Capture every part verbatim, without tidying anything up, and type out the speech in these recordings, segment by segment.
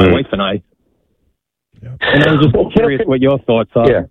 my mm-hmm. wife and I. Yeah. And I'm just curious what your thoughts are. Yeah.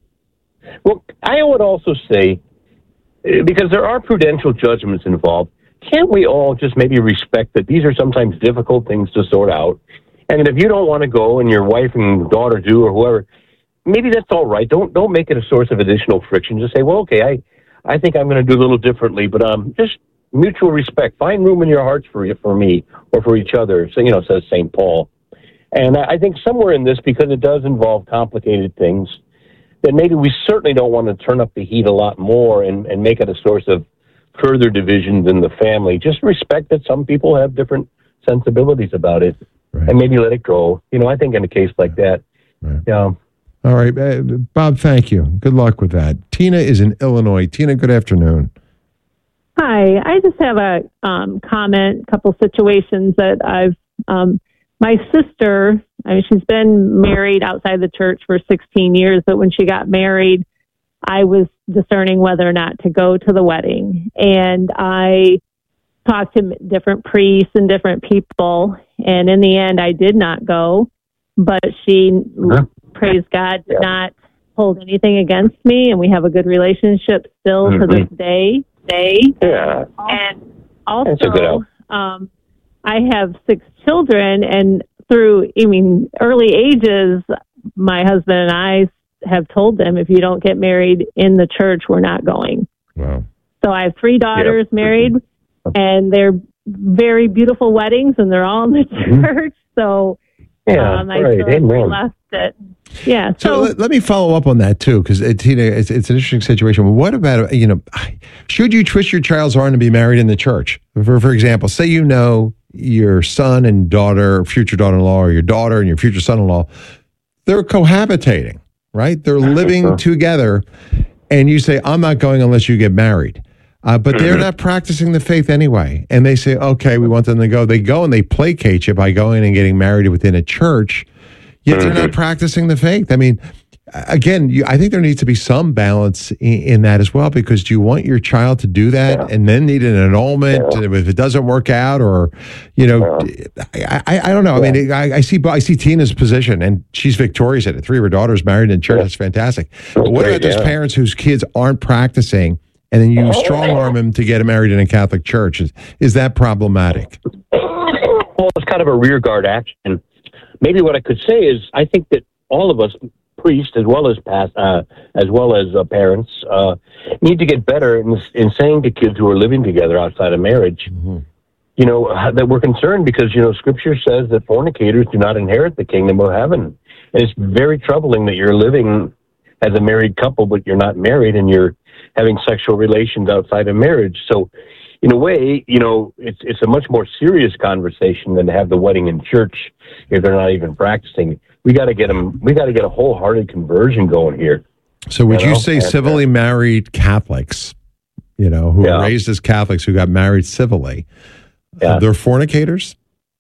Well, I would also say, because there are prudential judgments involved, can't we all just maybe respect that these are sometimes difficult things to sort out? And if you don't want to go and your wife and daughter do or whoever, maybe that's all right. Don't don't make it a source of additional friction. Just say, well, okay, I, I think I'm going to do a little differently, but um, just mutual respect. Find room in your hearts for for me or for each other. So, you know, says Saint Paul. And I think somewhere in this, because it does involve complicated things, that maybe we certainly don't want to turn up the heat a lot more and, and make it a source of further divisions in the family. Just respect that some people have different sensibilities about it, right. and maybe let it go. You know, I think in a case like that, right. yeah. All right, uh, Bob, thank you. Good luck with that. Tina is in Illinois. Tina, good afternoon. Hi, I just have a um, comment, a couple situations that I've, um, my sister, I mean, she's been married outside the church for sixteen years, but when she got married, I was discerning whether or not to go to the wedding. And I talked to different priests and different people, and in the end, I did not go, but she, huh? praise God, did yeah. not hold anything against me, and we have a good relationship still mm-hmm. to this day. day. Yeah. And also, um, I have six children, and through, I mean, early ages, my husband and I have told them, if you don't get married in the church, we're not going. Wow. So I have three daughters yep. married, and they're very beautiful weddings, and they're all in the mm-hmm. church. So yeah, um, I right. still have left it. Yeah. So, so let, let me follow up on that too, because it, Tina, it's, it's an interesting situation. What about, you know, should you twist your child's arm to be married in the church? For for example, say you know your son and daughter, future daughter-in-law, or your daughter and your future son-in-law, they're cohabitating, right? They're living together, and you say, I'm not going unless you get married. Uh, but they're not practicing the faith anyway. And they say, okay, we want them to go. They go and they placate you by going and getting married within a church, yet they're not practicing the faith. I mean, again, you, I think there needs to be some balance in, in that as well, because do you want your child to do that yeah. and then need an annulment yeah. if it doesn't work out, or, you know, yeah. I, I, I don't know. Yeah. I mean, I, I see I see Tina's position, and she's victorious at it. Three of her daughters married in church. Yeah. That's fantastic. But what about those yeah. parents whose kids aren't practicing, and then you strong arm them to get married in a Catholic church? Is, is that problematic? Well, it's kind of a rear guard action. Maybe what I could say is, I think that all of us, priests as well as past, uh, as well as uh, parents, uh, need to get better in, in saying to kids who are living together outside of marriage, mm-hmm. you know, that we're concerned because, you know, Scripture says that fornicators do not inherit the kingdom of heaven. And it's very troubling that you're living as a married couple, but you're not married, and you're having sexual relations outside of marriage. So, in a way, you know, it's it's a much more serious conversation than to have the wedding in church if they're not even practicing. We got to get them. We got to get a wholehearted conversion going here. So, would you, know? you say and, civilly uh, married Catholics, you know, who yeah. were raised as Catholics, who got married civilly, yeah. uh, they're fornicators?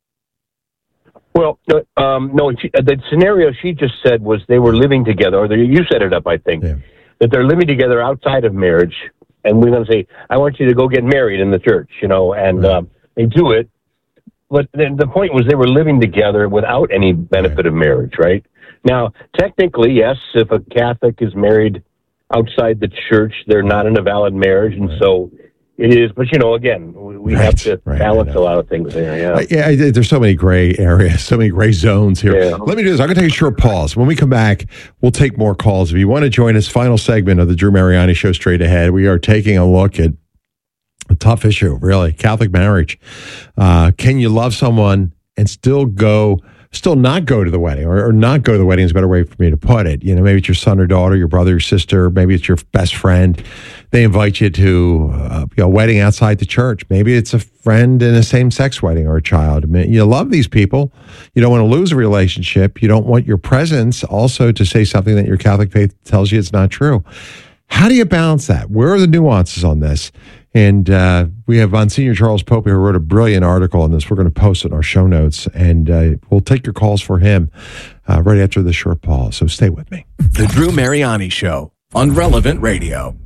Well, um, no. She, the scenario she just said was they were living together, or they, you set it up, I think, yeah. that they're living together outside of marriage. And we're going to say, I want you to go get married in the church, you know, and right. um, they do it. But the, the point was they were living together without any benefit right. of marriage, right? Now, technically, yes, if a Catholic is married outside the church, they're not in a valid marriage. And right. so it is. But, you know, again, we, we right. have to right. balance a lot of things there, yeah. Uh, yeah, I, there's so many gray areas, so many gray zones here. Yeah. Let me do this. I'm going to take a short pause. When we come back, we'll take more calls. If you want to join us, final segment of the Drew Mariani Show straight ahead, we are taking a look at a tough issue, really, Catholic marriage. Uh, can you love someone and still go, still not go to the wedding, or, or not go to the wedding is a better way for me to put it. You know, maybe it's your son or daughter, your brother or sister, maybe it's your best friend. They invite you to uh, a wedding outside the church. Maybe it's a friend in a same-sex wedding, or a child. I mean, you love these people. You don't want to lose a relationship. You don't want your presence also to say something that your Catholic faith tells you it's not true. How do you balance that? Where are the nuances on this? And uh, we have Monsignor Charles Pope, who wrote a brilliant article on this. We're going to post it in our show notes, and uh, we'll take your calls for him uh, right after the short pause. So stay with me. The Drew Mariani Show on Relevant Radio.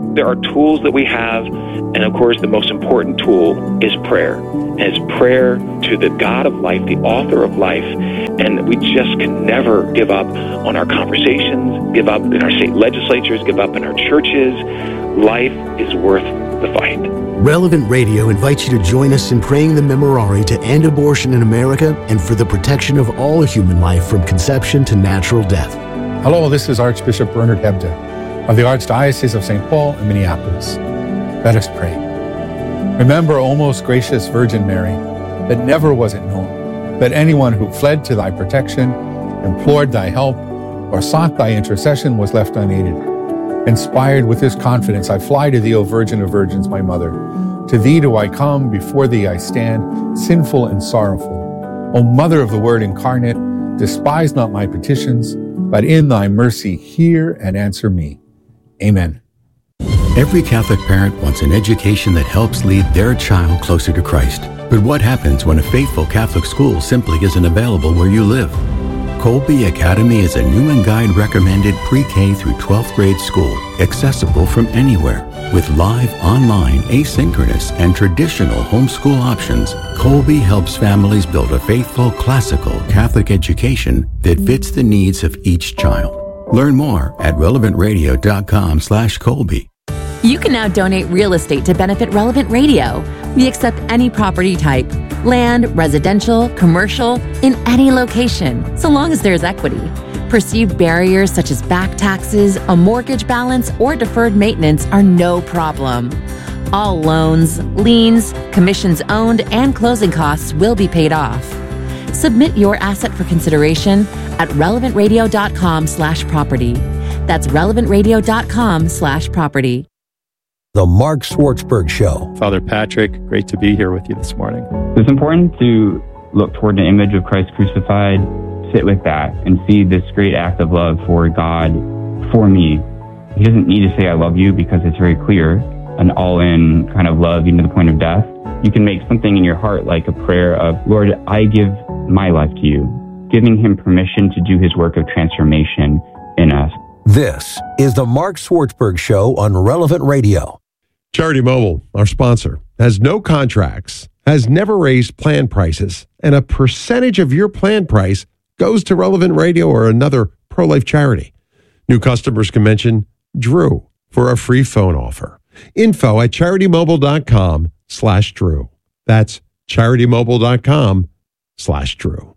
There are tools that we have, and of course, the most important tool is prayer. And it's prayer to the God of life, the author of life, and we just can never give up on our conversations, give up in our state legislatures, give up in our churches. Life is worth the fight. Relevant Radio invites you to join us in praying the Memorare to end abortion in America and for the protection of all human life from conception to natural death. Hello, this is Archbishop Bernard Hebda of the Archdiocese of Saint Paul and Minneapolis. Let us pray. Remember, O most gracious Virgin Mary, that never was it known that anyone who fled to thy protection, implored thy help, or sought thy intercession was left unaided. Inspired with this confidence, I fly to thee, O Virgin of Virgins, my mother. To thee do I come, before thee I stand, sinful and sorrowful. O Mother of the Word incarnate, despise not my petitions, but in thy mercy hear and answer me. Amen. Every Catholic parent wants an education that helps lead their child closer to Christ. But what happens when a faithful Catholic school simply isn't available where you live? Colby Academy is a Newman Guide recommended pre-K through twelfth grade school, accessible from anywhere. With live, online, asynchronous, and traditional homeschool options, Colby helps families build a faithful, classical Catholic education that fits the needs of each child. Learn more at relevant radio dot com slash Colby. You can now donate real estate to benefit Relevant Radio. We accept any property type, land, residential, commercial, in any location, so long as there's equity. Perceived barriers such as back taxes, a mortgage balance, or deferred maintenance are no problem. All loans, liens, commissions owned, and closing costs will be paid off. Submit your asset for consideration at relevant radio dot com slash property. That's relevant radio dot com slash property. The Mark Swartzberg Show. Father Patrick, great to be here with you this morning. It's important to look toward the image of Christ crucified, sit with that, and see this great act of love for God for me. He doesn't need to say, I love you, because it's very clear, an all-in kind of love, even to the point of death. You can make something in your heart like a prayer of, Lord, I give my life to you, giving him permission to do his work of transformation in us. This is the Mark Swartzberg Show on Relevant Radio. Charity Mobile, our sponsor, has no contracts, has never raised plan prices, and a percentage of your plan price goes to Relevant Radio or another pro-life charity. New customers can mention Drew for a free phone offer. Info at charitymobile.com slash Drew. That's charitymobile.com slash Drew.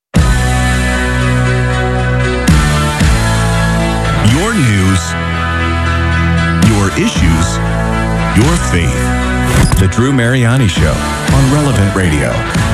Your news, your issues, your faith. The Drew Mariani Show on Relevant Radio.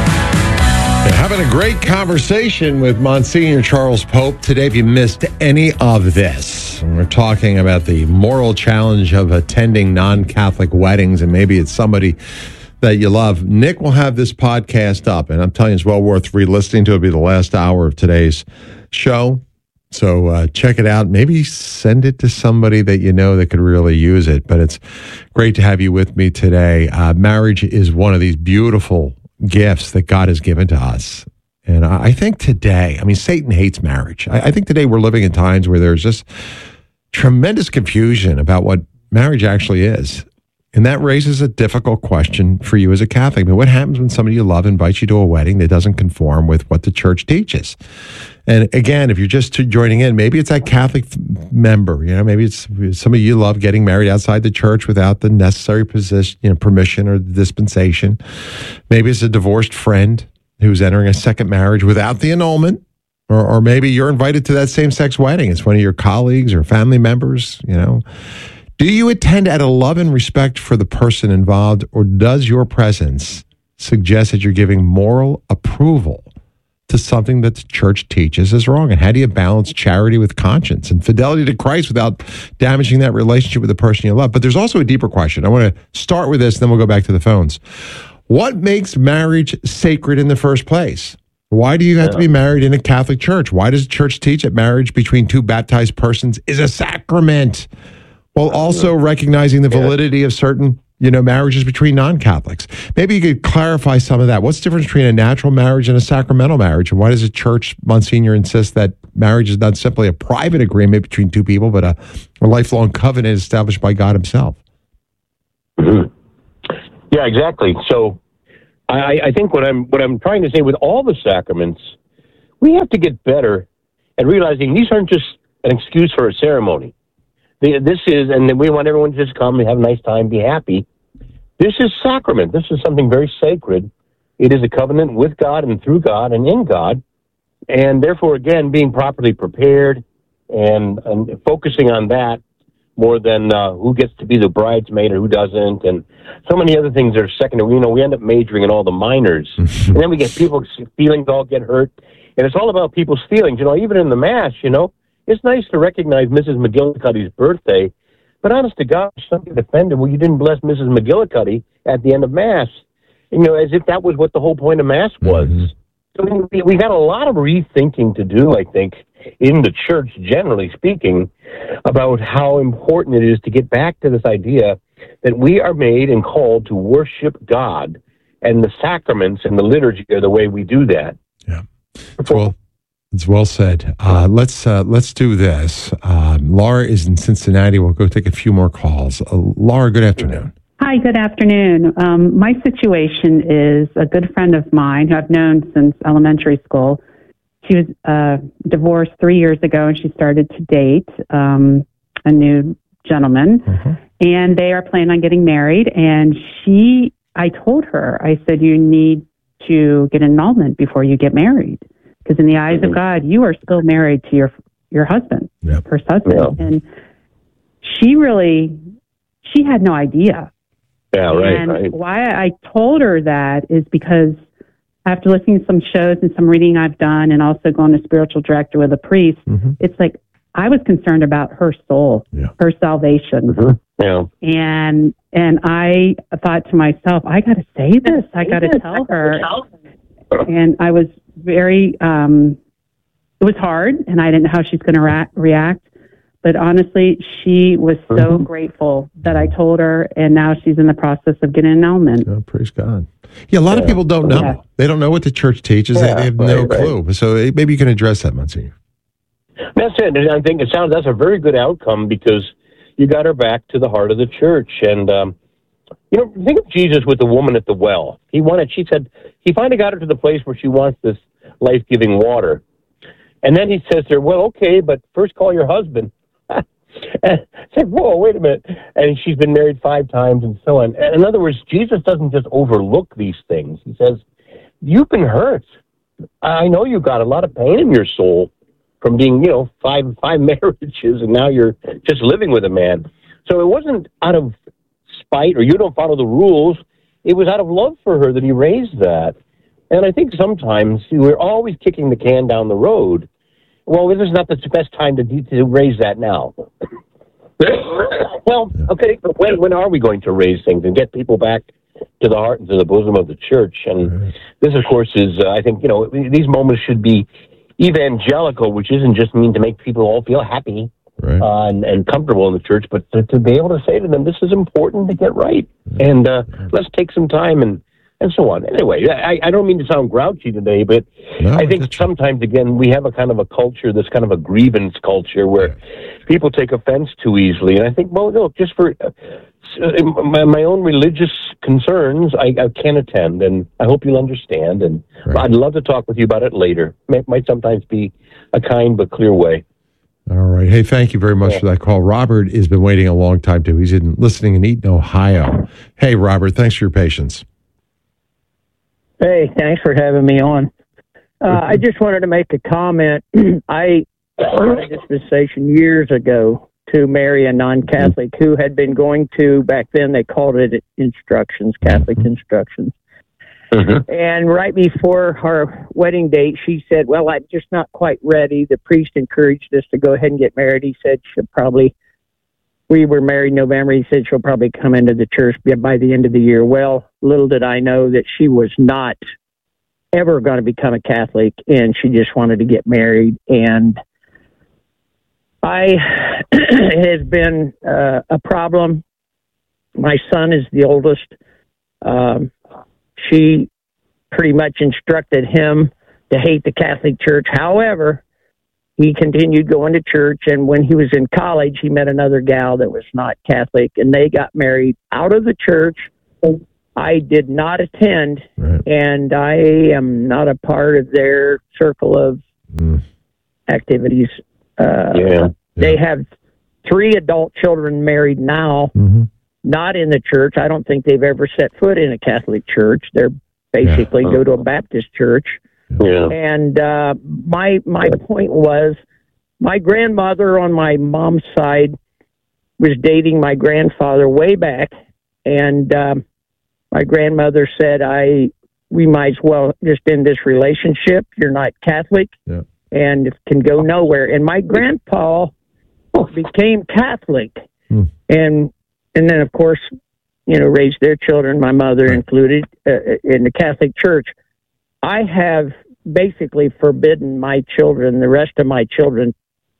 We're having a great conversation with Monsignor Charles Pope today. If you missed any of this, we're talking about the moral challenge of attending non-Catholic weddings, and maybe it's somebody that you love. Nick will have this podcast up, and I'm telling you, it's well worth re-listening to. It'll be the last hour of today's show. So uh, check it out. Maybe send it to somebody that you know that could really use it. But it's great to have you with me today. Uh, marriage is one of these beautiful gifts that God has given to us. And I think today, I mean, Satan hates marriage. I, I think today we're living in times where there's just tremendous confusion about what marriage actually is. And that raises a difficult question for you as a Catholic. I mean, what happens when somebody you love invites you to a wedding that doesn't conform with what the church teaches? And again, if you're just joining in, maybe it's that Catholic member, you know, maybe it's somebody you love getting married outside the church without the necessary position, you know, permission or the dispensation. Maybe it's a divorced friend who's entering a second marriage without the annulment. Or, or maybe you're invited to that same-sex wedding. It's one of your colleagues or family members, you know. Do you attend out of love and respect for the person involved, or does your presence suggest that you're giving moral approval to something that the church teaches is wrong? And how do you balance charity with conscience and fidelity to Christ without damaging that relationship with the person you love? But there's also a deeper question. I want to start with this, then we'll go back to the phones. What makes marriage sacred in the first place? Why do you have yeah. to be married in a Catholic church? Why does the church teach that marriage between two baptized persons is a sacrament, while also recognizing the validity of certain, you know, marriages between non-Catholics? Maybe you could clarify some of that. What's the difference between a natural marriage and a sacramental marriage? And why does the church, Monsignor, insist that marriage is not simply a private agreement between two people, but a, a lifelong covenant established by God himself? Mm-hmm. Yeah, exactly. So I, I think what I'm what I'm trying to say with all the sacraments, we have to get better at realizing these aren't just an excuse for a ceremony. They, this is, and we want everyone to just come and have a nice time, be happy. This is sacrament. This is something very sacred. It is a covenant with God and through God and in God. And therefore, again, being properly prepared and, and focusing on that more than uh, who gets to be the bridesmaid or who doesn't, and so many other things that are secondary. You know, we end up majoring in all the minors, and then we get people's feelings all get hurt, and it's all about people's feelings. You know, even in the Mass, you know, it's nice to recognize Missus McGillicuddy's birthday, but honest to God, some get offended. Well, you didn't bless Missus McGillicuddy at the end of Mass, you know, as if that was what the whole point of Mass was. Mm-hmm. So we, we got a lot of rethinking to do, I think, in the church, generally speaking, about how important it is to get back to this idea that we are made and called to worship God, and the sacraments and the liturgy are the way we do that. Yeah. Well, it's well said. Uh, let's uh, let's do this. Um, Laura is in Cincinnati. We'll go take a few more calls. Uh, Laura, good afternoon. Hi, good afternoon. Um, my situation is a good friend of mine who I've known since elementary school. She was uh, divorced three years ago, and she started to date um, a new gentleman, mm-hmm. and they are planning on getting married. And she, I told her, I said, you need to get annulment before you get married, because in the eyes mm-hmm. of God, you are still married to your your husband, yep. her husband. Yep. And she really, she had no idea. Yeah, right. And right. why I told her that is because after listening to some shows and some reading I've done, and also going to spiritual director with a priest, mm-hmm. it's like I was concerned about her soul, yeah. her salvation. Mm-hmm. Yeah. And and I thought to myself, I got to say this. I got to tell her. And I was very, um, it was hard, and I didn't know how she's going to ra- react. But honestly, she was so mm-hmm. grateful that I told her, and now she's in the process of getting an annulment. Oh, praise God. Yeah, a lot yeah. of people don't know. Yeah. They don't know what the church teaches. Yeah, they, they have right, no clue. Right. So maybe you can address that, Monsignor. That's it. And I think it sounds that's a very good outcome, because you got her back to the heart of the church. And, um, you know, think of Jesus with the woman at the well. He wanted, she said, he finally got her to the place where she wants this life-giving water. And then he says to her, well, okay, but first call your husband. And I said, whoa, wait a minute. And she's been married five times and so on. And in other words, Jesus doesn't just overlook these things. He says, you've been hurt. I know you've got a lot of pain in your soul from being, you know, five five marriages, and now you're just living with a man. So it wasn't out of spite or you don't follow the rules. It was out of love for her that he raised that. And I think sometimes we're always kicking the can down the road. Well, this is not the best time to, to raise that now. Well, okay, but when, when are we going to raise things and get people back to the heart and to the bosom of the church? And right. this, of course, is, uh, I think, you know, these moments should be evangelical, which isn't just mean to make people all feel happy right. uh, and, and comfortable in the church, but to, to be able to say to them, this is important to get right. And uh, let's take some time and And so on. Anyway, I, I don't mean to sound grouchy today, but no, I think sometimes, again, we have a kind of a culture, this kind of a grievance culture where yeah. people take offense too easily. And I think, well, look, just for uh, my, my own religious concerns, I, I can't attend, and I hope you'll understand. And right. I'd love to talk with you about it later. It might sometimes be a kind but clear way. All right. Hey, thank you very much yeah. for that call. Robert has been waiting a long time, too. He's in, listening in Eaton, Ohio. Hey, Robert, thanks for your patience. Hey, thanks for having me on. Uh, I just wanted to make a comment. I had a dispensation years ago to marry a non-Catholic who had been going to, back then they called it instructions, Catholic instructions. Mm-hmm. And right before our wedding date, she said, well, I'm just not quite ready. The priest encouraged us to go ahead and get married. He said she'll probably, we were married in November. He said she'll probably come into the church by the end of the year. Well, little did I know that she was not ever going to become a Catholic, and she just wanted to get married. And I, it has been uh, a problem. My son is the oldest. Um, she pretty much instructed him to hate the Catholic Church. However, he continued going to church, and when he was in college, he met another gal that was not Catholic, and they got married out of the church. I did not attend, right. and I am not a part of their circle of mm. activities. Uh, yeah. They have three adult children married now, mm-hmm. not in the church. I don't think they've ever set foot in a Catholic church. They're basically yeah. go to a Baptist church. Yeah. And uh, my my point was, my grandmother on my mom's side was dating my grandfather way back, and um, my grandmother said, "I we might as well just end this relationship. You're not Catholic, yeah. and it can go nowhere." And my grandpa became Catholic, hmm. and and then of course, you know, raised their children, my mother right. included, uh, in the Catholic Church. I have basically forbidden my children, the rest of my children,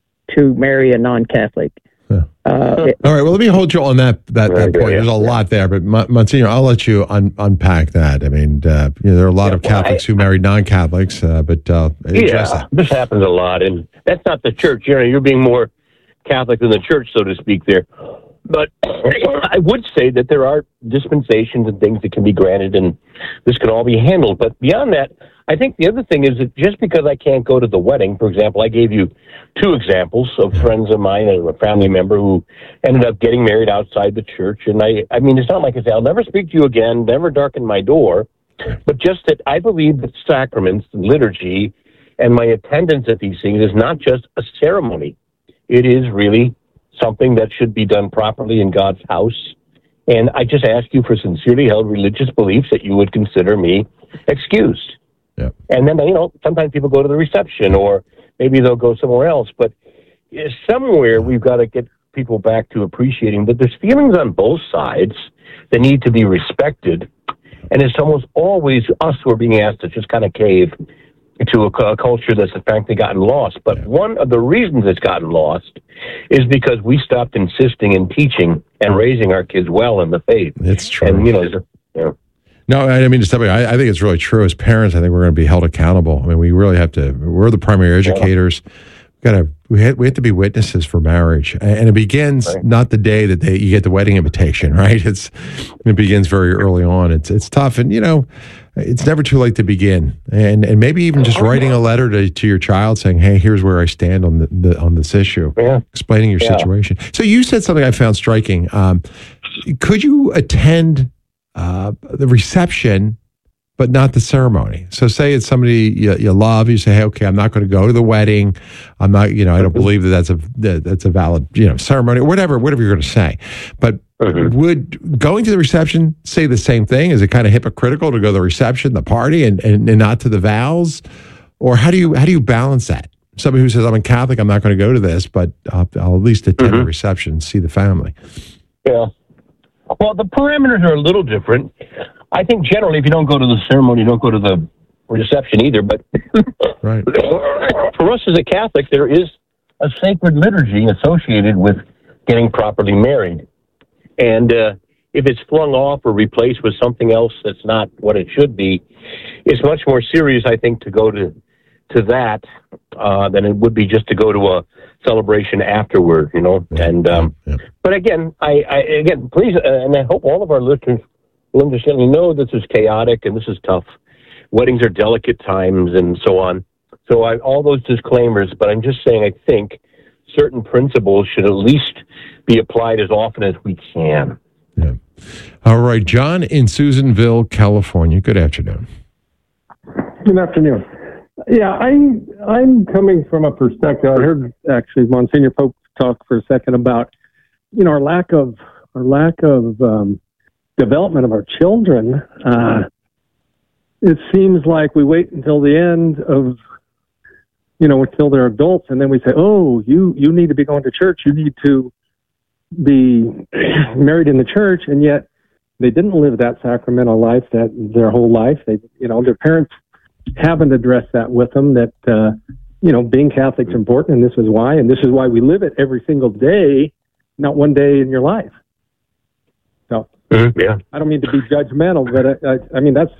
to marry a non-Catholic. Yeah. Uh, it, All right. Well, let me hold you on that that, that point. Yeah, There's a yeah. lot there, but Mon- Monsignor, I'll let you un- unpack that. I mean, uh, you know, there are a lot Yeah, of well, Catholics I- who marry non-Catholics, uh, but uh, address Yeah, that. this happens a lot, and that's not the church. You know, you're being more Catholic than the church, so to speak, there. But I would say that there are dispensations and things that can be granted, and this can all be handled. But beyond that, I think the other thing is that just because I can't go to the wedding, for example, I gave you two examples of friends of mine and a family member who ended up getting married outside the church. And I, I mean, it's not like I say, I'll never speak to you again, never darken my door, but just that I believe that sacraments, liturgy, and my attendance at these things is not just a ceremony. It is really something that should be done properly in God's house. And I just ask you for sincerely held religious beliefs that you would consider me excused. Yeah. And then, you know, sometimes people go to the reception or maybe they'll go somewhere else. But somewhere we've got to get people back to appreciating that there's feelings on both sides that need to be respected. And it's almost always us who are being asked to just kind of cave to a, a culture that's frankly gotten lost. But yeah. one of the reasons it's gotten lost is because we stopped insisting and teaching and raising our kids well in the faith. It's true. And, you know, you know No, I didn't mean to step in. I, I think it's really true. As parents, I think we're going to be held accountable. I mean, we really have to. We're the primary educators. We got to. We have, we have to be witnesses for marriage, and it begins right. not the day that they, you get the wedding invitation, right? It's it begins very early on. It's it's tough, and you know, it's never too late to begin. And and maybe even just writing a letter to, to your child saying, "Hey, here's where I stand on the, the on this issue," yeah. explaining your yeah. situation. So you said something I found striking. Um, could you attend Uh, the reception, but not the ceremony? So say it's somebody you, you love, you say, hey, okay, I'm not going to go to the wedding. I'm not, you know, I don't believe that that's a, that, that's a valid, you know, ceremony or whatever, whatever you're going to say. But mm-hmm. would going to the reception say the same thing? Is it kind of hypocritical to go to the reception, the party, and, and, and not to the vows? Or how do you, how do you balance that? Somebody who says, I'm a Catholic, I'm not going to go to this, but I'll, I'll at least attend mm-hmm. the reception and see the family. Yeah. Well, the parameters are a little different. I think generally, if you don't go to the ceremony, you don't go to the reception either. But right. for us as a Catholic, there is a sacred liturgy associated with getting properly married. And uh, if it's flung off or replaced with something else that's not what it should be, it's much more serious, I think, to go to to that uh, than it would be just to go to a celebration afterward, you know. Yeah, and um, yeah. But again, I, I again, please, uh, and I hope all of our listeners will understand. We know this is chaotic and this is tough. Weddings are delicate times and so on. So I, all those disclaimers, but I'm just saying I think certain principles should at least be applied as often as we can. Yeah. All right, John in Susanville, California. Good afternoon. Good afternoon. Yeah, I'm I'm coming from a perspective. I heard actually Monsignor Pope talk for a second about you know our lack of our lack of um, development of our children. Uh, it seems like we wait until the end of you know until they're adults, and then we say, "Oh, you you need to be going to church. You need to be married in the church," and yet they didn't live that sacramental life that their whole life. They you know their parents haven't addressed that with them, that, uh, you know, being Catholic is important, and this is why, and this is why we live it every single day, not one day in your life. So, mm-hmm, yeah. I don't mean to be judgmental, but I, I, I mean, that's,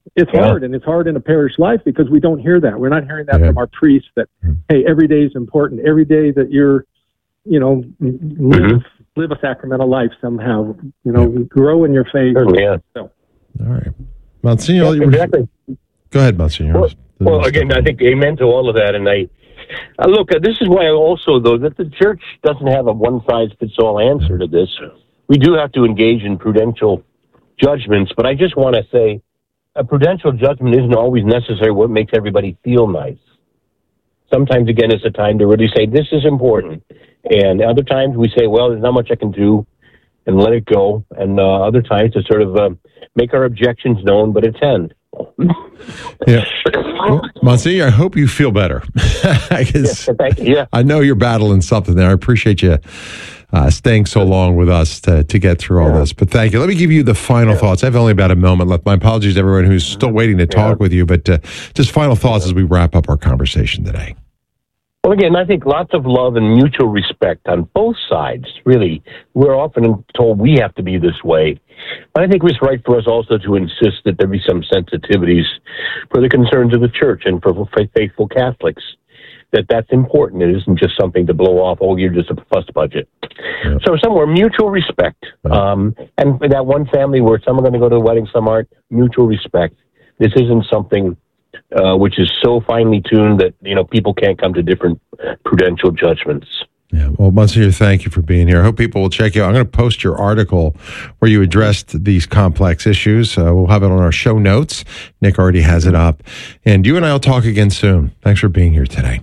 it's Yeah. hard, and it's hard in a parish life because we don't hear that. We're not hearing that Yeah. from our priests that, hey, every day is important. Every day that you're, you know, live, Mhm. live a sacramental life somehow. You know, grow in your faith. Certainly, yeah. So, All right. Monsignor, Yeah, you were- exactly. go ahead, Monsignor. Well, well, again, I think amen to all of that. And I uh, look, uh, this is why also, though, that the church doesn't have a one-size-fits-all answer to this. We do have to engage in prudential judgments, but I just want to say a prudential judgment isn't always necessarily what makes everybody feel nice. Sometimes, again, it's a time to really say, this is important. And other times we say, well, there's not much I can do, and let it go. And uh, other times to sort of uh, make our objections known, but attend. Yeah. Well, Monsignor, I hope you feel better. Yes, thank you. Yeah. I know you're battling something there. I appreciate you uh, staying so long with us to, to get through all this. But thank you. Let me give you the final thoughts. I have only about a moment left. My apologies to everyone who's still waiting to talk Yeah. with you, but uh, just final thoughts as we wrap up our conversation today. Well, again, I think lots of love and mutual respect on both sides. Really, we're often told we have to be this way. But I think it's right for us also to insist that there be some sensitivities for the concerns of the church and for faithful Catholics. That that's important. It isn't just something to blow off, oh, you're just a fuss budget. Yeah. So somewhere, mutual respect. Um, and for that one family where some are going to go to the wedding, some aren't, mutual respect. This isn't something uh, which is so finely tuned that, you know, people can't come to different prudential judgments. Yeah. Well, Monsignor, thank you for being here. I hope people will check you out. I'm going to post your article where you addressed these complex issues. Uh, we'll have it on our show notes. Nick already has it up. And you and I will talk again soon. Thanks for being here today.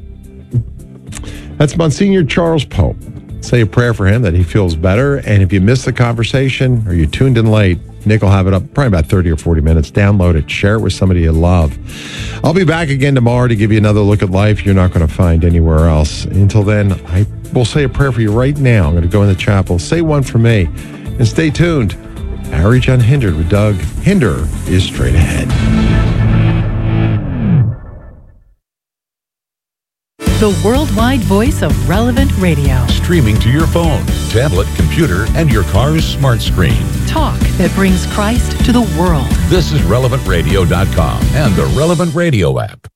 That's Monsignor Charles Pope. Say a prayer for him that he feels better. And if you missed the conversation or you tuned in late, Nick will have it up probably about thirty or forty minutes. Download it. Share it with somebody you love. I'll be back again tomorrow to give you another look at life you're not going to find anywhere else. Until then, I will say a prayer for you right now. I'm going to go in the chapel. Say one for me. And stay tuned. Marriage Unhindered with Doug Hinder is straight ahead. The worldwide voice of Relevant Radio. Streaming to your phone, tablet, computer, and your car's smart screen. Talk that brings Christ to the world. This is relevant radio dot com and the Relevant Radio app.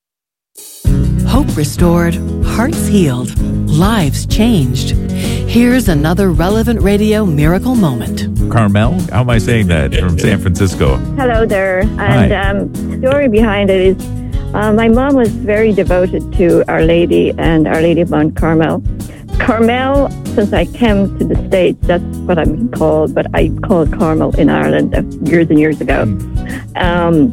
Hope restored, hearts healed, lives changed. Here's another Relevant Radio miracle moment. Carmel, how am I saying that? From San Francisco. Hello there. And um, the story behind it is uh, my mom was very devoted to Our Lady and Our Lady of Mount Carmel. Carmel, since I came to the States, that's what I'm called, but I called Carmel in Ireland years and years ago. Um,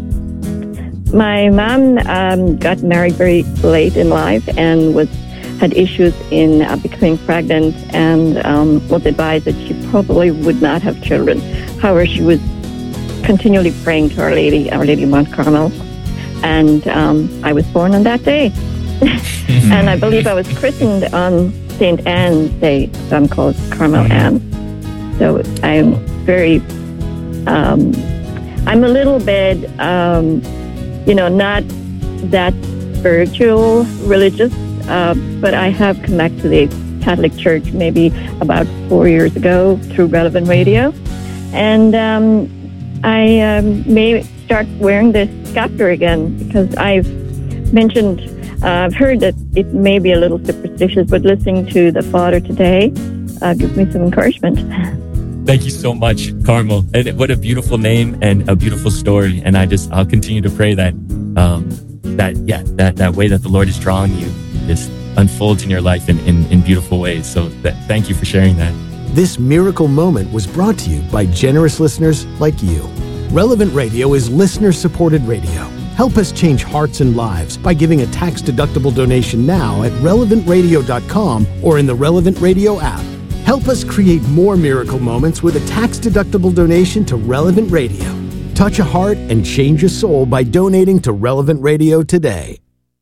my mom um, got married very late in life and was had issues in uh, becoming pregnant and um, was advised that she probably would not have children. However, she was continually praying to Our Lady, Our Lady of Mount Carmel, and um, I was born on that day. And I believe I was christened on Saint Anne's Day, so I'm called Carmel Anne. So I'm very, um, I'm a little bit, um, you know, not that spiritual, religious, uh, but I have come back to the Catholic Church maybe about four years ago through Relevant Radio. And um, I um, may start wearing this scepter again because I've mentioned, uh, I've heard that it may be a little superstitious, but listening to the Father today uh, gives me some encouragement. Thank you so much, Carmel. And what a beautiful name and a beautiful story. And I just, I'll continue to pray that, um, that, yeah, that, that way that the Lord is drawing you just unfolds in your life in, in, in beautiful ways. So that, thank you for sharing that. This miracle moment was brought to you by generous listeners like you. Relevant Radio is listener-supported radio. Help us change hearts and lives by giving a tax-deductible donation now at relevant radio dot com or in the Relevant Radio app. Help us create more miracle moments with a tax-deductible donation to Relevant Radio. Touch a heart and change a soul by donating to Relevant Radio today.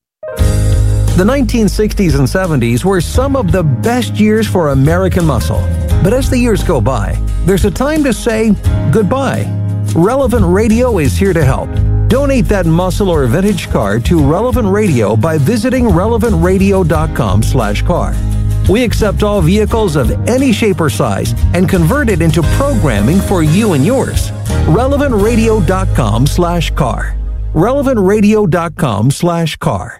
The nineteen sixties and seventies were some of the best years for American muscle. But as the years go by, there's a time to say goodbye. Relevant Radio is here to help. Donate that muscle or vintage car to Relevant Radio by visiting relevant radio dot com slash car. We accept all vehicles of any shape or size and convert it into programming for you and yours. relevantradio.com slash car. relevantradio.com slash car.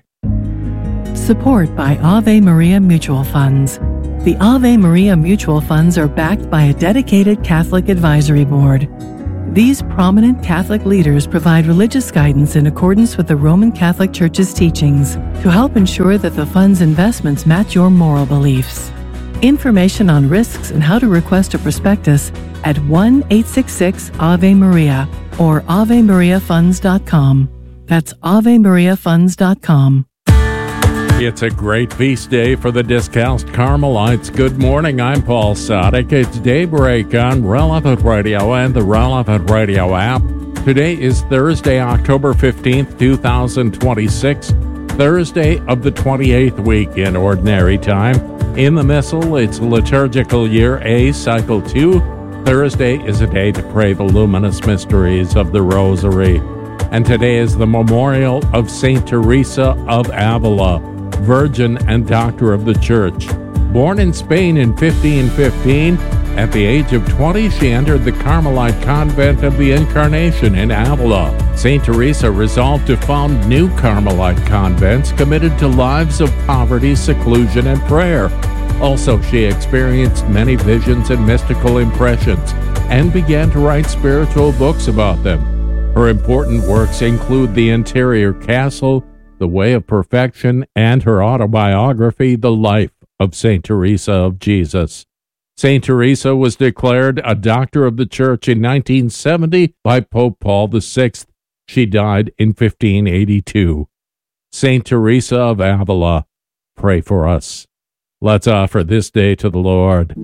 Support by Ave Maria Mutual Funds. The Ave Maria Mutual Funds are backed by a dedicated Catholic advisory board. These prominent Catholic leaders provide religious guidance in accordance with the Roman Catholic Church's teachings to help ensure that the fund's investments match your moral beliefs. Information on risks and how to request a prospectus at one eight six six Ave Maria or ave maria funds dot com. That's ave maria funds dot com. It's a great feast day for the Discalced Carmelites. Good morning, I'm Paul Sadek. It's Daybreak on Relevant Radio and the Relevant Radio app. Today is Thursday, October fifteenth, twenty twenty-six, Thursday of the twenty-eighth week in Ordinary Time. In the Missal, it's Liturgical Year A, Cycle two. Thursday is a day to pray the luminous mysteries of the Rosary. And today is the memorial of Saint Teresa of Avila, Virgin and Doctor of the Church. Born in Spain in fifteen fifteen, at the age of twenty, she entered the Carmelite Convent of the Incarnation in Avila. Saint Teresa resolved to found new Carmelite convents committed to lives of poverty, seclusion, and prayer. Also, she experienced many visions and mystical impressions and began to write spiritual books about them. Her important works include The Interior Castle, The Way of Perfection, and her autobiography, The Life of Saint Teresa of Jesus. Saint Teresa was declared a Doctor of the Church in nineteen seventy by Pope Paul the Sixth. She died in fifteen eighty-two. Saint Teresa of Avila, pray for us. Let's offer this day to the Lord.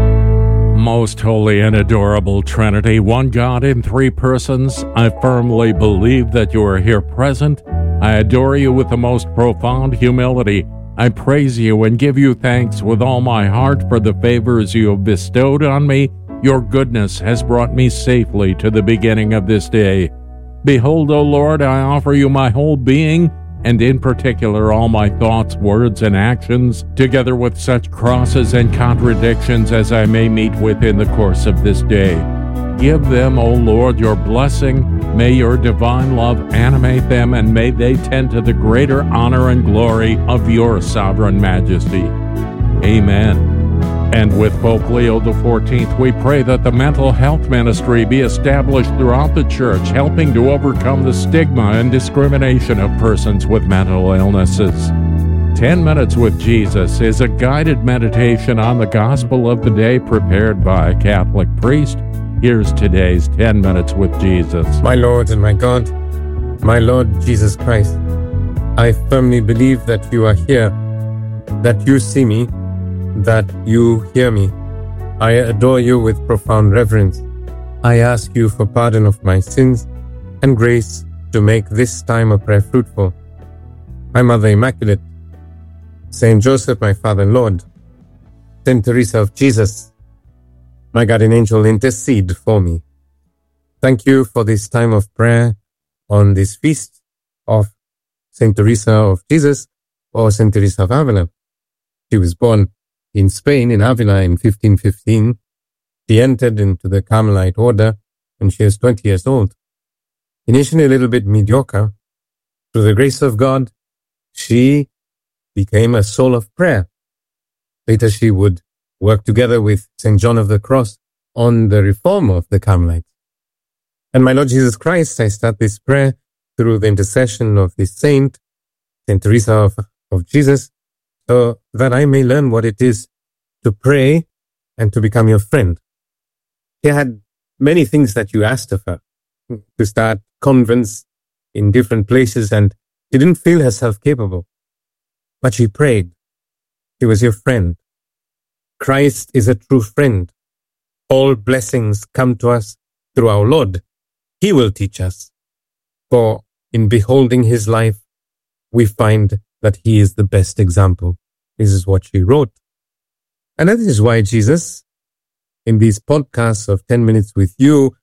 Most holy and adorable Trinity, one God in three persons, I firmly believe that you are here present. I adore you with the most profound humility. I praise you and give you thanks with all my heart for the favors you have bestowed on me. Your goodness has brought me safely to the beginning of this day. Behold, O Lord, I offer you my whole being, and in particular all my thoughts, words, and actions, together with such crosses and contradictions as I may meet with in the course of this day. Give them, O Lord, your blessing. May your divine love animate them, and may they tend to the greater honor and glory of your sovereign majesty. Amen. And with Pope Leo the fourteenth, we pray that the mental health ministry be established throughout the Church, helping to overcome the stigma and discrimination of persons with mental illnesses. Ten Minutes with Jesus is a guided meditation on the gospel of the day prepared by a Catholic priest. Here's today's Ten Minutes with Jesus. My Lord and my God, my Lord Jesus Christ, I firmly believe that you are here, that you see me, that you hear me. I adore you with profound reverence. I ask you for pardon of my sins and grace to make this time of prayer fruitful. My Mother Immaculate, Saint Joseph, my Father Lord, Saint Teresa of Jesus, my guardian angel, intercede for me. Thank you for this time of prayer on this feast of Saint Teresa of Jesus, or Saint Teresa of Avila. She was born in Spain, in Avila, in fifteen fifteen. She entered into the Carmelite order when she was twenty years old. Initially a little bit mediocre, through the grace of God, she became a soul of prayer. Later she would work together with Saint John of the Cross on the reform of the Carmelites. And my Lord Jesus Christ, I start this prayer through the intercession of this saint, Saint Teresa of, of Jesus, so that I may learn what it is to pray and to become your friend. She had many things that you asked of her, to start convents in different places, and she didn't feel herself capable. But she prayed. She was your friend. Christ is a true friend. All blessings come to us through our Lord. He will teach us. For in beholding his life, we find that he is the best example. This is what she wrote. And that is why Jesus, in these podcasts of ten minutes with you,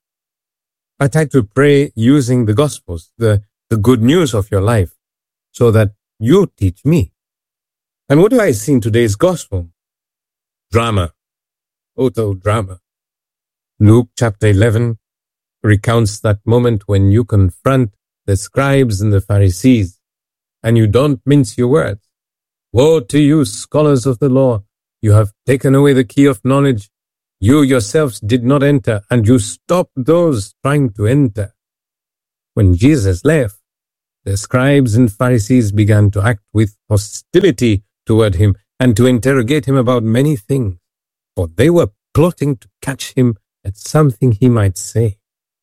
I try to pray using the Gospels, the, the good news of your life, so that you teach me. And what do I see in today's Gospel? Drama. Total drama. Luke chapter eleven, recounts that moment when you confront the scribes and the Pharisees, and you don't mince your words. Woe to you, scholars of the law! You have taken away the key of knowledge. You yourselves did not enter, and you stopped those trying to enter. When Jesus left, the scribes and Pharisees began to act with hostility toward him and to interrogate him about many things, for they were plotting to catch him at something he might say.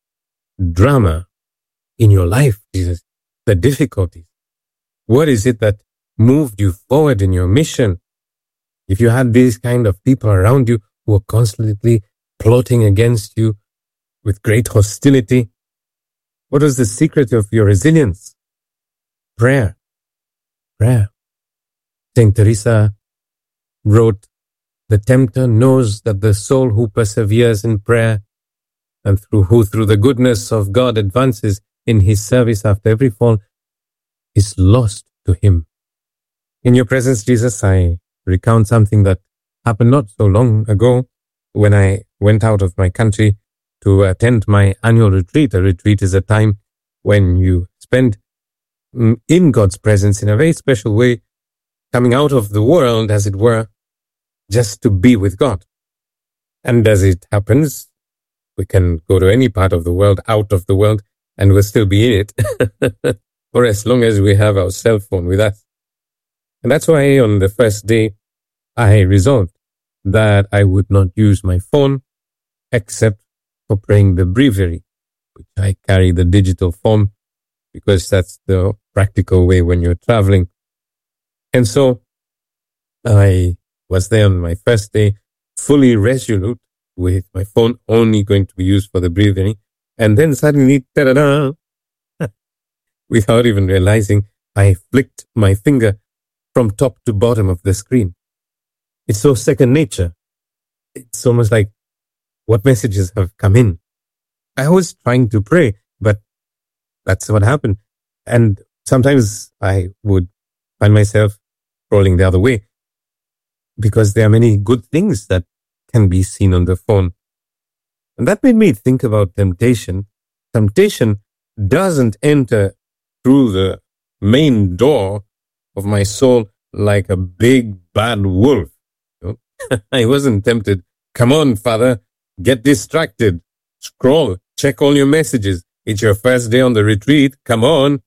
Drama in your life, Jesus, the difficulties. What is it that moved you forward in your mission? If you had these kind of people around you who were constantly plotting against you with great hostility, what was the secret of your resilience? Prayer. Prayer. Saint Teresa wrote, "The tempter knows that the soul who perseveres in prayer and through who through the goodness of God advances in his service after every fall is lost to him." In your presence, Jesus, I recount something that happened not so long ago when I went out of my country to attend my annual retreat. A retreat is a time when you spend in God's presence in a very special way, coming out of the world, as it were, just to be with God. And as it happens, we can go to any part of the world, out of the world, and we'll still be in it, for as long as we have our cell phone with us. And that's why on the first day, I resolved that I would not use my phone except for praying the breviary, which I carry the digital form because that's the practical way when you're traveling. And so I was there on my first day, fully resolute, with my phone only going to be used for the breviary. And then suddenly, ta-da-da, without even realizing, I flicked my finger from top to bottom of the screen. It's so second nature. It's almost like, what messages have come in? I was trying to pray, but that's what happened. And sometimes I would find myself scrolling the other way because there are many good things that can be seen on the phone. And that made me think about temptation. Temptation doesn't enter through the main door of my soul like a big bad wolf. You know? I wasn't tempted. Come on, Father, get distracted. Scroll, check all your messages. It's your first day on the retreat. Come on.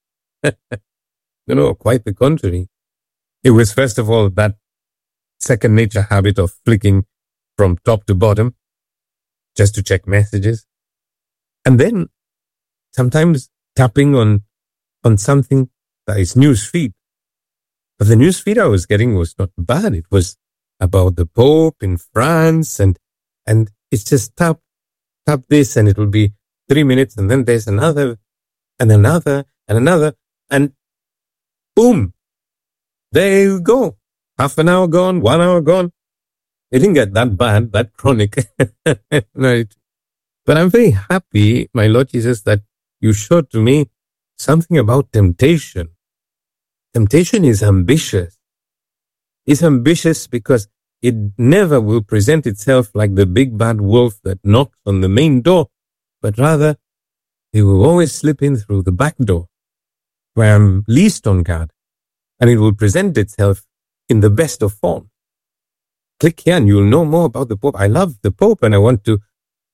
No, no, quite the contrary. It was first of all that second nature habit of flicking from top to bottom just to check messages. And then sometimes tapping on, on something that is newsfeed. But the newsfeed I was getting was not bad. It was about the Pope in France, and, and it's just tap, tap this, and it will be three minutes, and then there's another, and another, and another, and boom, there you go. Half an hour gone, one hour gone. It didn't get that bad, that chronic. Right. But I'm very happy, my Lord Jesus, that you showed to me something about temptation. Temptation is ambitious. It's ambitious because it never will present itself like the big bad wolf that knocks on the main door, but rather it will always slip in through the back door, where I'm least on guard, and it will present itself in the best of form. Click here and you'll know more about the Pope. I love the Pope and I want to,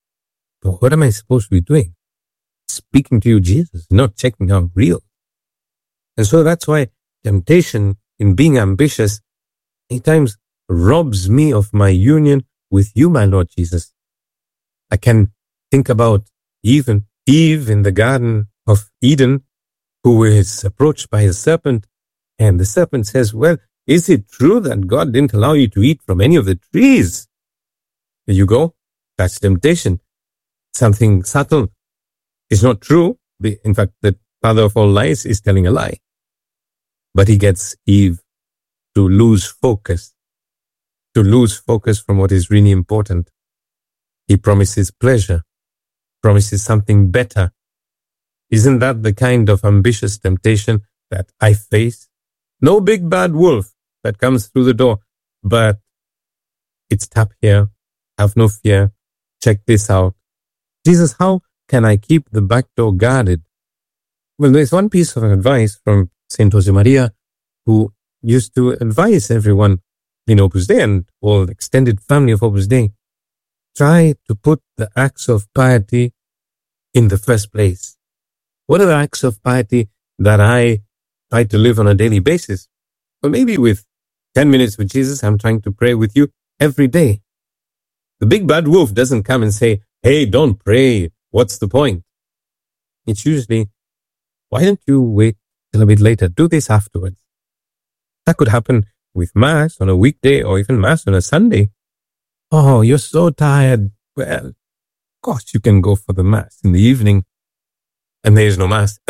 but what am I supposed to be doing? Speaking to you, Jesus, not checking out real. And so that's why temptation in being ambitious many times robs me of my union with you, my Lord Jesus. I can think about even Eve in the Garden of Eden, who is approached by a serpent, and the serpent says, well, is it true that God didn't allow you to eat from any of the trees? There you go. That's temptation. Something subtle. It's not true. In fact, the father of all lies is telling a lie. But he gets Eve to lose focus, to lose focus from what is really important. He promises pleasure, promises something better. Isn't that the kind of ambitious temptation that I face? No big bad wolf that comes through the door, but it's tap here, have no fear, check this out. Jesus, how can I keep the back door guarded? Well, there's one piece of advice from Saint Josemaria, who used to advise everyone in Opus Dei and all the extended family of Opus Dei. Try to put the acts of piety in the first place. What are the acts of piety that I try to live on a daily basis? Well, maybe with ten minutes with Jesus, I'm trying to pray with you every day. The big bad wolf doesn't come and say, hey, don't pray. What's the point? It's usually, why don't you wait till a bit later? Do this afterwards. That could happen with Mass on a weekday or even Mass on a Sunday. Oh, you're so tired. Well, of course you can go for the Mass in the evening and there is no Mass.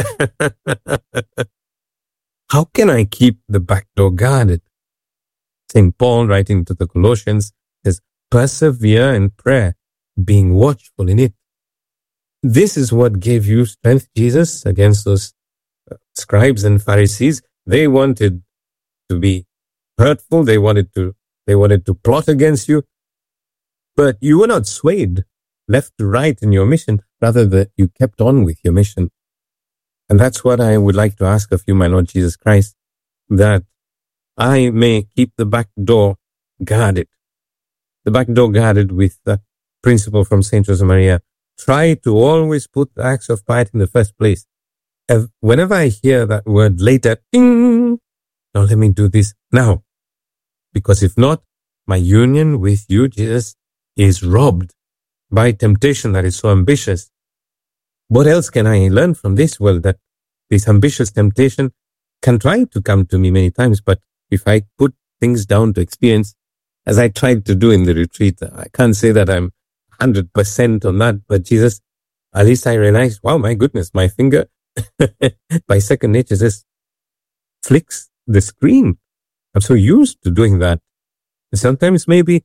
How can I keep the back door guarded? Saint Paul, writing to the Colossians, says, persevere in prayer, being watchful in it. This is what gave you strength, Jesus, against those uh, scribes and Pharisees. They wanted to be hurtful. They wanted to, they wanted to plot against you. But you were not swayed left to right in your mission, rather that you kept on with your mission. And that's what I would like to ask of you, my Lord Jesus Christ, that I may keep the back door guarded. The back door guarded with the principle from Saint Josemaria. Try to always put the acts of piety in the first place. Whenever I hear that word later, ding, now let me do this now. Because if not, my union with you, Jesus, is robbed by temptation that is so ambitious. What else can I learn from this? Well, that this ambitious temptation can try to come to me many times, but if I put things down to experience, as I tried to do in the retreat, I can't say that I'm one hundred percent on that, but Jesus, at least I realized, wow, my goodness, my finger by second nature just flicks the screen. I'm so used to doing that. And sometimes maybe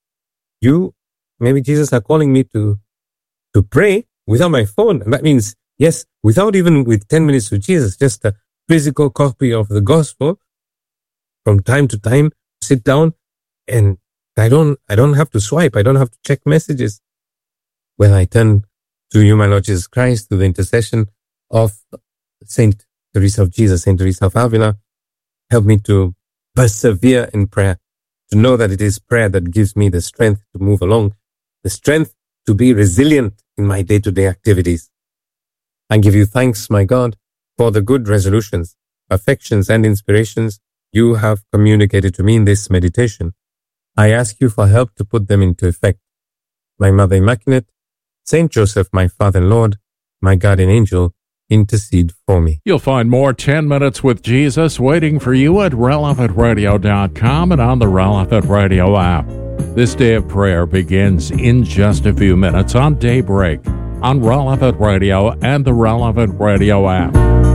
you, maybe Jesus are calling me to, to pray without my phone. And that means, yes, without even with ten minutes with Jesus, just a physical copy of the gospel. From time to time, sit down and I don't, I don't have to swipe. I don't have to check messages. When I turn to you, my Lord Jesus Christ, through the intercession of Saint Teresa of Jesus, Saint Teresa of Avila, help me to persevere in prayer, to know that it is prayer that gives me the strength to move along, the strength to be resilient in my day-to-day activities. I give you thanks, my God, for the good resolutions, affections, and inspirations you have communicated to me in this meditation. I ask you for help to put them into effect. My Mother Immaculate, Saint Joseph, my Father and Lord, my guardian angel, intercede for me. You'll find more ten minutes with Jesus waiting for you at relevant radio dot com and on the Relevant Radio app. This day of prayer begins in just a few minutes on Daybreak on Relevant Radio and the Relevant Radio app.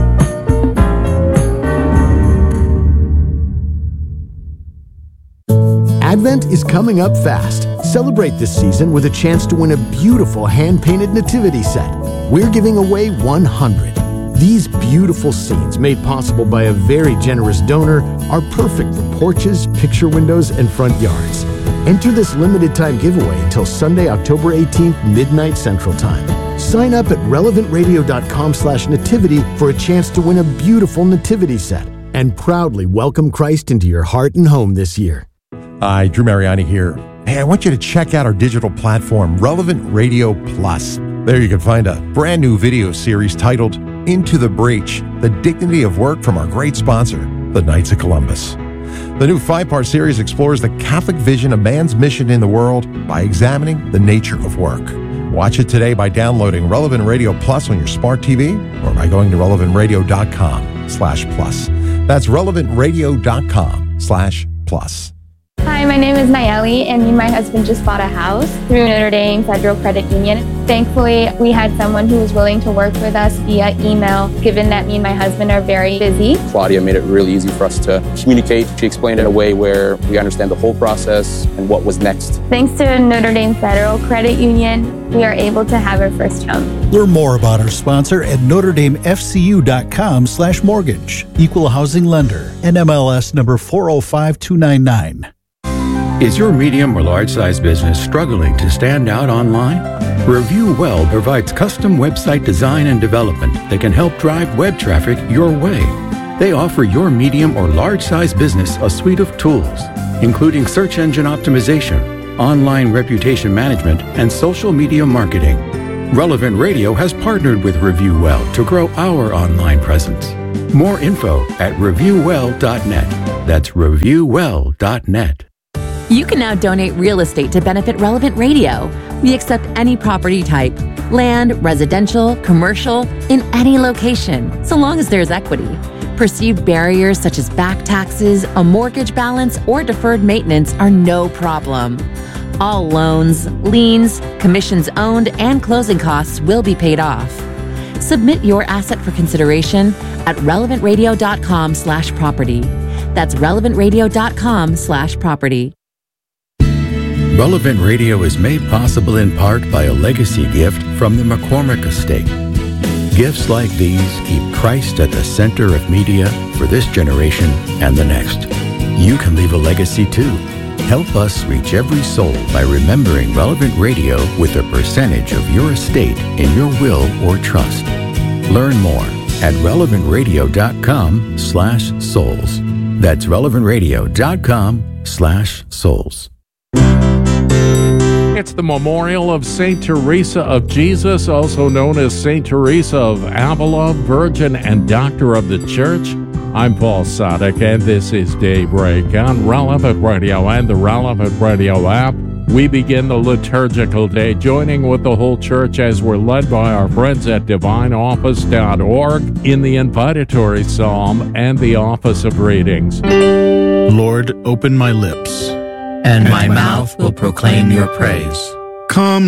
Advent is coming up fast. Celebrate this season with a chance to win a beautiful hand-painted nativity set. We're giving away one hundred. These beautiful scenes, made possible by a very generous donor, are perfect for porches, picture windows, and front yards. Enter this limited-time giveaway until Sunday, October eighteenth, midnight Central Time. Sign up at relevant radio dot com slash nativity for a chance to win a beautiful nativity set and proudly welcome Christ into your heart and home this year. Hi, Drew Mariani here. Hey, I want you to check out our digital platform, Relevant Radio Plus. There you can find a brand new video series titled Into the Breach, The Dignity of Work from our great sponsor, the Knights of Columbus. The new five-part series explores the Catholic vision of man's mission in the world by examining the nature of work. Watch it today by downloading Relevant Radio Plus on your smart T V or by going to relevant radio dot com slash plus. That's relevant radio dot com slash plus. Hi, my name is Nayeli, and me and my husband just bought a house through Notre Dame Federal Credit Union. Thankfully, we had someone who was willing to work with us via email, given that me and my husband are very busy. Claudia made it really easy for us to communicate. She explained it in a way where we understand the whole process and what was next. Thanks to Notre Dame Federal Credit Union, we are able to have our first home. Learn more about our sponsor at notre dame f c u dot com slash mortgage. Equal housing lender. N M L S number four oh five two nine nine. Is your medium or large size business struggling to stand out online? Review Well provides custom website design and development that can help drive web traffic your way. They offer your medium or large-size business a suite of tools, including search engine optimization, online reputation management, and social media marketing. Relevant Radio has partnered with Review Well to grow our online presence. More info at review well dot net. That's review well dot net. You can now donate real estate to benefit Relevant Radio. We accept any property type, land, residential, commercial, in any location, so long as there's equity. Perceived barriers such as back taxes, a mortgage balance, or deferred maintenance are no problem. All loans, liens, commissions owned, and closing costs will be paid off. Submit your asset for consideration at relevant radio dot com slash property. That's relevant radio dot com slash property. Relevant Radio is made possible in part by a legacy gift from the McCormick Estate. Gifts like these keep Christ at the center of media for this generation and the next. You can leave a legacy too. Help us reach every soul by remembering Relevant Radio with a percentage of your estate in your will or trust. Learn more at relevant radio dot com slash souls. That's relevant radio dot com slash souls. It's the memorial of Saint Teresa of Jesus, also known as Saint Teresa of Avila, Virgin and Doctor of the Church. I'm Paul Sadek, and this is Daybreak on Relevant Radio and the Relevant Radio app. We begin the liturgical day joining with the whole church as we're led by our friends at divine office dot org in the invitatory psalm and the office of readings. Lord, open my lips, and my mouth will proclaim your praise. Come